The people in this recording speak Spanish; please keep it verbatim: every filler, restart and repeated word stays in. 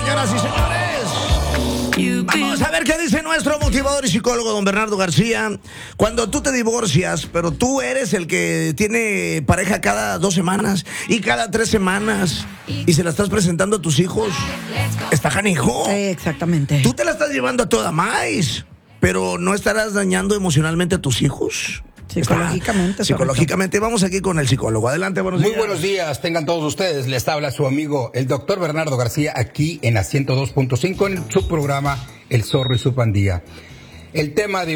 señoras y señores. Vamos a ver qué dice nuestro motivador y psicólogo, don Bernardo García. Cuando tú te divorcias, pero tú eres el que tiene pareja cada dos semanas y cada tres semanas y se la estás presentando a tus hijos, está canijo. Eh, exactamente. Tú te la estás llevando a toda maíz, pero ¿no estarás dañando emocionalmente a tus hijos? Psicológicamente. Está, psicológicamente. Vamos aquí con el psicólogo. Adelante, buenos Muy días. Muy buenos días, tengan todos ustedes. Les habla su amigo, el doctor Bernardo García, aquí en la ciento dos punto cinco en su programa El Zorro y su Pandilla. El tema de